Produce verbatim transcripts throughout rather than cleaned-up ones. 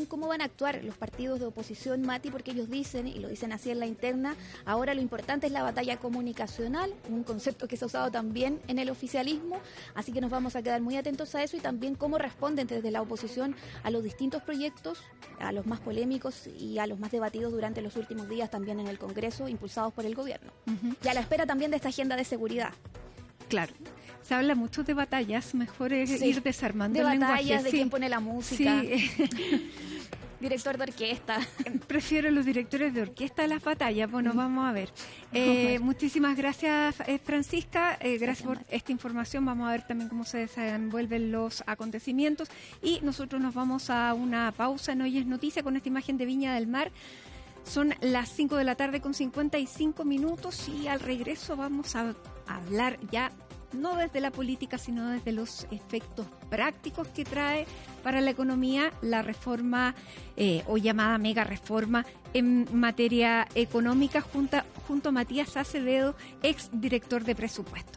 también cómo van a actuar los partidos de oposición, Mati, porque ellos dicen, y lo dicen así en la interna, ahora lo importante es la batalla comunicacional, un concepto que se ha usado también en el oficialismo, así que nos vamos a quedar muy atentos a eso y también cómo responden desde la oposición a los distintos proyectos, a los más polémicos y a los más debatidos durante los últimos días también en el Congreso, impulsados por el gobierno. Uh-huh. Y a la espera también de esta agenda de seguridad. Claro. Se habla mucho de batallas, mejor es sí. ir desarmando de el lenguaje. De batallas, de sí. quién pone la música. Sí. Director de orquesta. Prefiero los directores de orquesta a las batallas. Bueno, mm. vamos a ver. Eh, muchísimas gracias, eh, Francisca. Eh, gracias por esta información. Vamos a ver también cómo se desenvuelven los acontecimientos. Y nosotros nos vamos a una pausa en Hoy es Noticia con esta imagen de Viña del Mar. Son las cinco de la tarde con cincuenta y cinco minutos y al regreso vamos a hablar ya no desde la política, sino desde los efectos prácticos que trae para la economía la reforma eh, o llamada mega reforma en materia económica junto, junto a Matías Acevedo, ex director de presupuesto.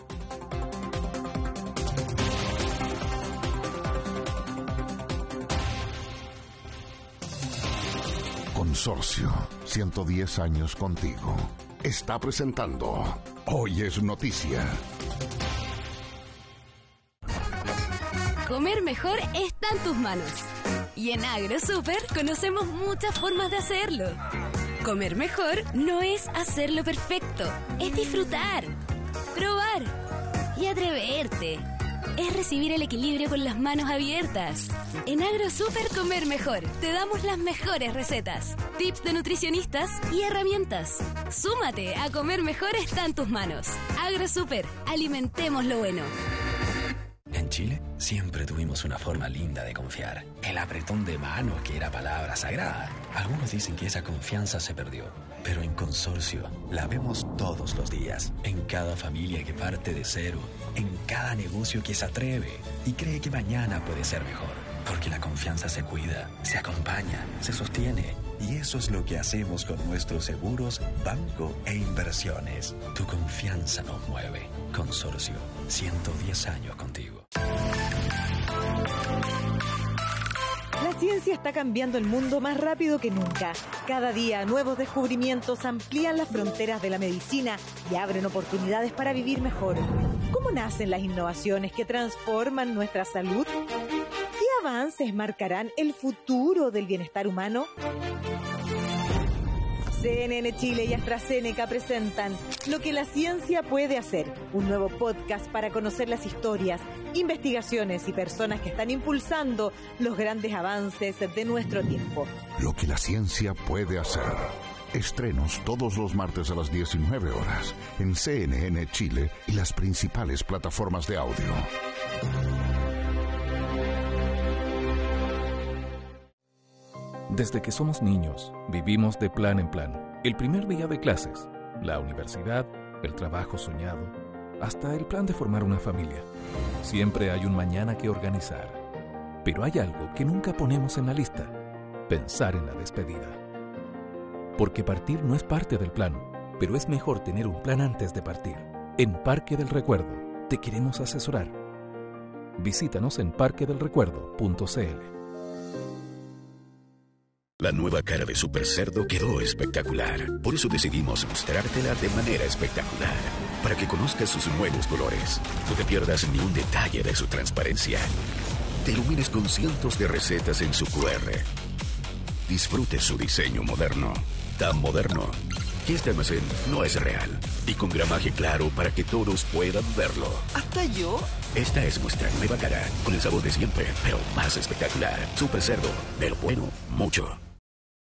Consorcio, ciento diez años contigo. Está presentando Hoy es Noticia. Comer mejor está en tus manos. Y en AgroSuper conocemos muchas formas de hacerlo. Comer mejor no es hacerlo perfecto, es disfrutar, probar y atreverte. Es recibir el equilibrio con las manos abiertas. En AgroSuper Comer Mejor te damos las mejores recetas, tips de nutricionistas y herramientas. Súmate a Comer Mejor está en tus manos. AgroSuper, alimentemos lo bueno. En Chile siempre tuvimos una forma linda de confiar. El apretón de manos que era palabra sagrada. Algunos dicen que esa confianza se perdió. Pero en Consorcio la vemos todos los días. En cada familia que parte de cero. En cada negocio que se atreve y cree que mañana puede ser mejor. Porque la confianza se cuida, se acompaña, se sostiene. Y eso es lo que hacemos con nuestros seguros, banco e inversiones. Tu confianza nos mueve. Consorcio, ciento diez años contigo. La ciencia está cambiando el mundo más rápido que nunca. Cada día, nuevos descubrimientos amplían las fronteras de la medicina y abren oportunidades para vivir mejor. ¿Cómo nacen las innovaciones que transforman nuestra salud? ¿Qué avances marcarán el futuro del bienestar humano? C N N Chile y AstraZeneca presentan Lo que la ciencia puede hacer, un nuevo podcast para conocer las historias, investigaciones y personas que están impulsando los grandes avances de nuestro tiempo. Lo que la ciencia puede hacer. Estrenos todos los martes a las diecinueve horas en C N N Chile y las principales plataformas de audio. Desde que somos niños, vivimos de plan en plan. El primer día de clases, la universidad, el trabajo soñado, hasta el plan de formar una familia. Siempre hay un mañana que organizar. Pero hay algo que nunca ponemos en la lista: pensar en la despedida. Porque partir no es parte del plan, pero es mejor tener un plan antes de partir. En Parque del Recuerdo, te queremos asesorar. Visítanos en parque del recuerdo punto c l. La nueva cara de Super Cerdo quedó espectacular. Por eso decidimos mostrártela de manera espectacular. Para que conozcas sus nuevos colores. No te pierdas ni un detalle de su transparencia. Te ilumines con cientos de recetas en su cu erre. Disfrute su diseño moderno. Tan moderno que este almacén no es real. Y con gramaje claro para que todos puedan verlo. ¿Hasta yo? Esta es nuestra nueva cara. Con el sabor de siempre, pero más espectacular. Super Cerdo. De lo bueno, mucho.